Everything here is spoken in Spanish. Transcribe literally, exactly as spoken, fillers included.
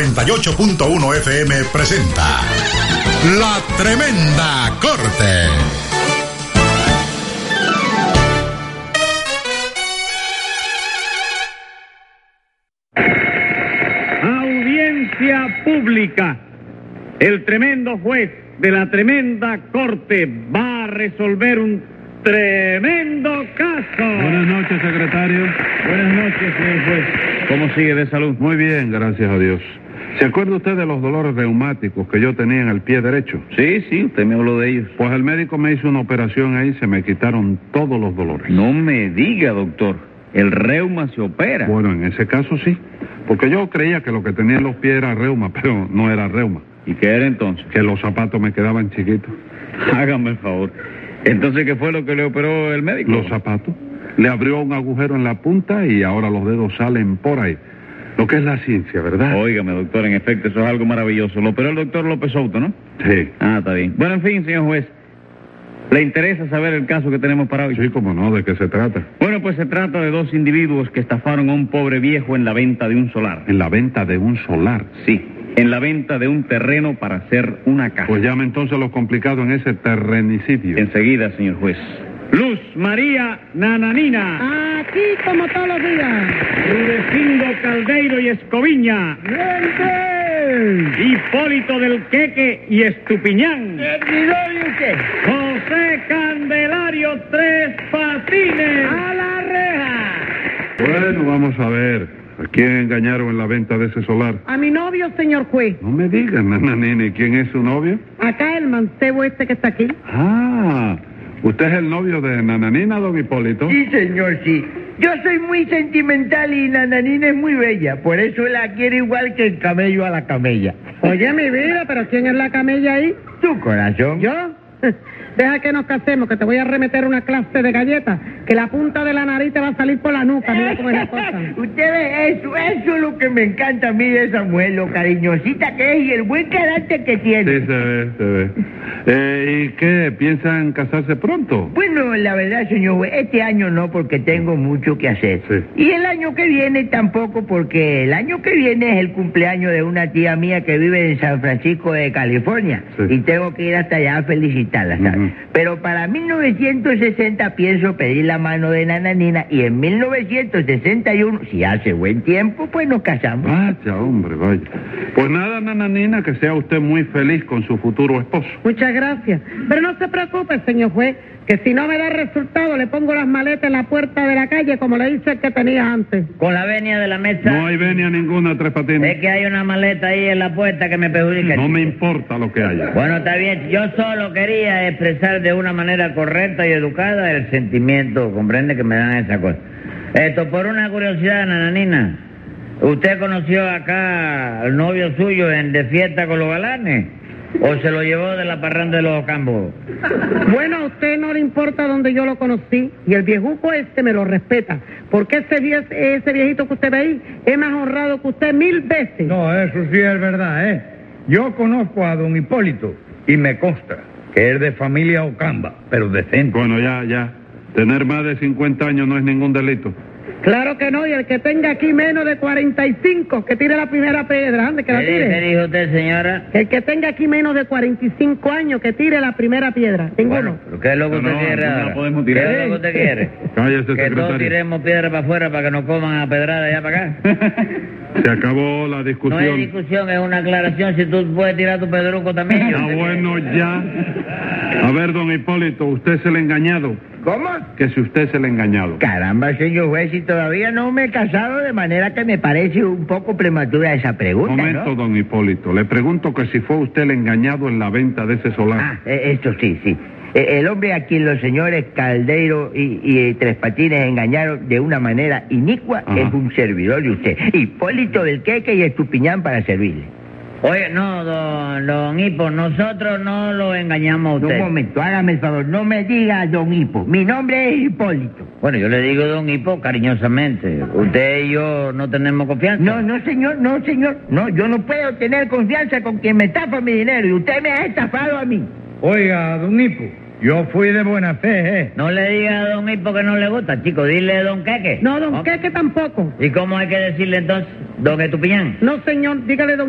noventa y ocho punto uno F M presenta La Tremenda Corte. Audiencia pública. El tremendo juez de la tremenda corte va a resolver un tremendo caso. Buenas noches, secretario. Buenas noches, señor juez. ¿Cómo sigue de salud? Muy bien, gracias a Dios. ¿Se acuerda usted de los dolores reumáticos que yo tenía en el pie derecho? Sí, sí, usted me habló de ellos. Pues el médico me hizo una operación ahí y se me quitaron todos los dolores. No me diga, doctor. El reuma se opera. Bueno, en ese caso sí. Porque yo creía que lo que tenía en los pies era reuma, pero no era reuma. ¿Y qué era entonces? Que los zapatos me quedaban chiquitos. Hágame el favor. Entonces, ¿qué fue lo que le operó el médico? Los zapatos. Le abrió un agujero en la punta y ahora los dedos salen por ahí. Lo que es la ciencia, ¿verdad? Óigame, doctor, en efecto, eso es algo maravilloso. Lo operó el doctor López Souto, ¿no? Sí. Ah, está bien. Bueno, en fin, señor juez. ¿Le interesa saber el caso que tenemos para hoy? Sí, cómo no, ¿de qué se trata? Bueno, pues se trata de dos individuos que estafaron a un pobre viejo en la venta de un solar. En la venta de un solar. Sí, en la venta de un terreno para hacer una casa. Pues llame entonces lo complicado en ese terrenicidio. Enseguida, señor juez. Luz María Nananina. Aquí como todos los días. Rudecindo Caldeiro y Escoviña. ¡Gente! Hipólito del Queque y Estupiñán. ¡Servidor de usted! José Candelario Tres Patines. ¡A la reja! Bueno, vamos a ver. ¿A quién engañaron en la venta de ese solar? A mi novio, señor juez. No me digan, nananina. ¿Y quién es su novio? Acá el mancebo este que está aquí. Ah, ¿usted es el novio de Nananina, don Hipólito? Sí, señor, sí. Yo soy muy sentimental y Nananina es muy bella. Por eso la quiero igual que el camello a la camella. Oye, mi vida, ¿pero quién es la camella ahí? Tu corazón. ¿Yo? Deja que nos casemos, que te voy a remeter una clase de galletas, que la punta de la nariz te va a salir por la nuca, mira cómo es la cosa. Usted ve eso, eso es lo que me encanta a mí de esa mujer, lo cariñosita que es y el buen carácter que tiene. Sí, se ve, se ve. Eh, ¿Y qué? ¿Piensan casarse pronto? Bueno, la verdad, señor juez, este año no, porque tengo mucho que hacer. Sí. Y el año que viene tampoco, porque el año que viene es el cumpleaños de una tía mía que vive en San Francisco de California. Sí. Y tengo que ir hasta allá a felicitarla, ¿sabes? Ujú. Pero para mil novecientos sesenta pienso pedir la mano de Nananina y en mil novecientos sesenta y uno, si hace buen tiempo, pues nos casamos. Vaya, hombre, vaya. Pues nada, Nananina, que sea usted muy feliz con su futuro esposo. Muchas gracias. Pero no se preocupe, señor juez, que si no me da resultado, le pongo las maletas en la puerta de la calle, como le hice el que tenía antes. Con la venia de la mesa. No hay venia ninguna, Tres Patines. Es que hay una maleta ahí en la puerta que me perjudica. No chico. me importa lo que haya. Bueno, está bien. Yo solo quería expresar de una manera correcta y educada el sentimiento, comprende, que me dan esa cosa. Esto, por una curiosidad, Nananina. ¿Usted conoció acá al novio suyo en De Fiesta con los Galanes? ¿O se lo llevó de la parranda de los Ocambos? Bueno, a usted no le importa dónde yo lo conocí, y el viejuco este me lo respeta, porque ese, vie- ese viejito que usted ve ahí es más honrado que usted mil veces. No, eso sí es verdad, ¿eh? Yo conozco a don Hipólito y me consta que es de familia Ocamba, pero decente. Bueno, ya, ya. Tener más de cincuenta años no es ningún delito. Claro que no, y el que tenga aquí menos de cuarenta y cinco, que tire la primera piedra, ande, que la ¿Qué di- qué tire. dijo usted, señora? El que tenga aquí menos de cuarenta y cinco años, que tire la primera piedra. Ninguno. Bueno, ¿pero qué es lo que No, usted no, quiere no la ahora? podemos ¿Qué tirar. es lo que usted quiere? Cállese, Que todos secretario. tiremos piedra para afuera para que nos coman a pedrada allá para acá. Se acabó la No hay discusión. discusión, es una aclaración. Si tú puedes tirar tu pedruco también. yo Ah, te- bueno, ya. A ver, don Hipólito, usted se le ha engañado. ¿Cómo? Que si usted se le ha engañado. Caramba, señor juez, y todavía no me he casado, de manera que me parece un poco prematura esa pregunta, Momento, ¿no? don Hipólito. Le pregunto que si fue usted el engañado en la venta de ese solar. Ah, eh, esto sí, sí. Eh, El hombre a quien los señores Caldeiro y, y Tres Patines engañaron de una manera inicua Ajá. es un servidor de usted. Hipólito del Queque y Estupiñán para servirle. Oye, no, don, don Hipo, nosotros no lo engañamos a Un usted. momento, hágame el favor, no me diga don Hipo. Mi nombre es Hipólito. Bueno, yo le digo don Hipo cariñosamente. Usted y yo no tenemos confianza. No, no, señor, no, señor. No, yo no puedo tener confianza con quien me estafa mi dinero y usted me ha estafado a mí. Oiga, don Hipo, yo fui de buena fe, ¿eh? No le diga a don Hipo que no le gusta, chico, dile don Queque. No, don ¿No? Queque tampoco. ¿Y cómo hay que decirle entonces? Don Estupiñán. No, señor, dígale don